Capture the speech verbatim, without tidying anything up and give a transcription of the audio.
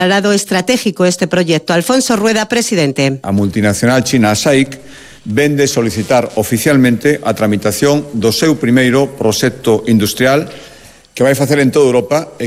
declarado estratégico este proyecto. Alfonso Rueda, presidente. A multinacional china S A I C vende solicitar oficialmente a tramitación do seu primeiro proxecto industrial que vai facer en toda Europa